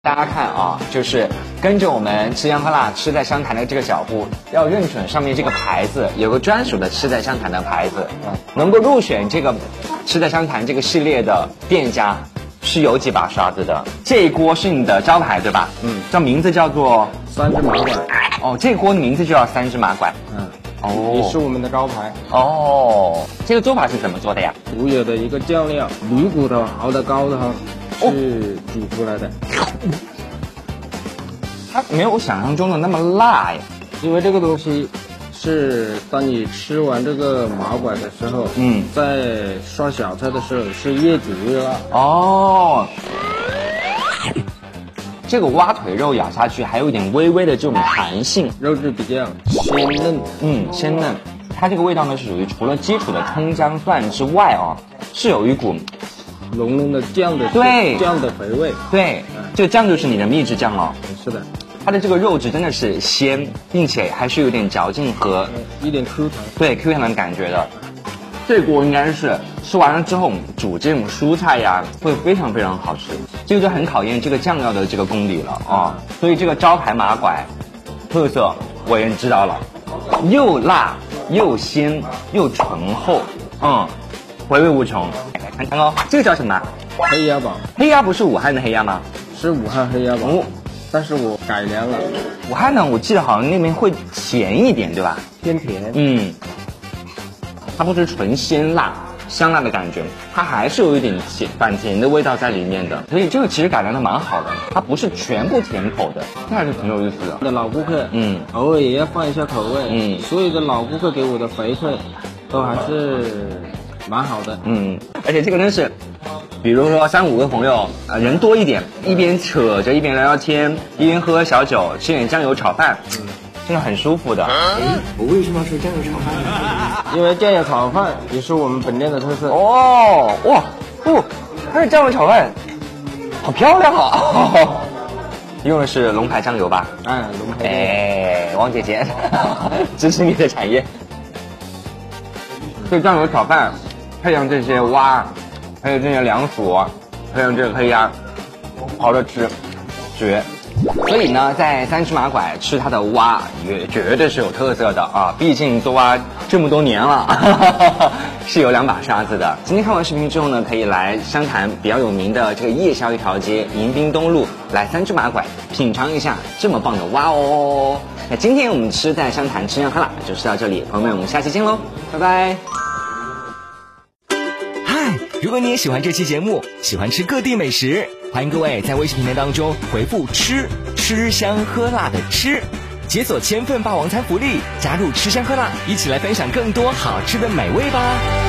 大家看啊，就是跟着我们吃香喝辣、吃在湘潭的这个脚步，要认准上面这个牌子，有个专属的吃在湘潭的牌子，能够入选这个吃在湘潭这个系列的店家是有几把刷子的。这一锅是你的招牌对吧？这名字叫做三只马拐。 哦，这锅的名字就叫三只马拐。哦， 也是我们的招牌。 哦，这个做法是怎么做的呀？ 独有的一个酱料，驴骨头熬的高汤是煮出来的。 它没有我想象中的那么辣呀， 因为这个东西是当你吃完这个马拐的时候，在刷小菜的时候是越煮越辣。 哦，这个蛙腿肉咬下去还有一点微微的这种弹性， 肉质比较鲜嫩。 鲜嫩。它这个味道呢是属于除了基础的葱姜蒜之外是有一股浓浓的酱的肥味。 对，这个酱就是你的秘制酱哦。 是的， 它的这个肉质真的是鲜，并且还是有点嚼劲和一点 Q 弹。 对 Q 弹的感觉的。这锅应该是吃完了之后煮这种蔬菜呀，会非常非常好吃。这个就很考验这个酱料的这个功底了啊。所以这个招牌马拐特色我也知道了，又辣又鲜又醇厚，回味无穷。来看看哦，这个叫什么？ 黑鸭煲。 黑鸭不是武汉的黑鸭吗？ 是武汉黑鸭煲，但是我改良了。 武汉呢，我记得好像那边会甜一点，对吧？ 偏甜。 它不是纯鲜辣香辣的感觉，它还是有一点反甜的味道在里面的，所以这个其实改良的蛮好的，它不是全部甜口的，这还是挺有意思的。 的老顾客，偶尔也要换一下口味，所有的老顾客给我的回馈都还是蛮好的， 而且这个真是，比如说3-5个朋友，人多一点，一边扯着一边聊聊天，一边喝小酒，吃点酱油炒饭，真的很舒服的。 我为什么要说酱油炒饭呢？ 因为酱油炒饭也是我们本店的特色。 它是酱油炒饭，好漂亮啊！用的是龙牌酱油吧？ 龙牌。 王姐姐，支持你的产业。这酱油炒饭，配上这些蛙，还有这些凉薯，配上这个黑鸭，熬着吃，绝。所以呢，在三只马拐吃它的蛙也绝对是有特色的啊！毕竟做蛙这么多年了，是有2把刷子的。今天看完视频之后呢，可以来湘潭比较有名的这个夜宵一条街迎宾东路来三只马拐品尝一下这么棒的蛙哦。那今天我们吃在湘潭吃香喝辣就吃到这里，朋友们，我们下期见喽，拜拜。 嗨，如果你也喜欢这期节目，喜欢吃各地美食，欢迎各位在微信平台当中回复吃香喝辣的吃，解锁1000份霸王餐福利，加入吃香喝辣，一起来分享更多好吃的美味吧。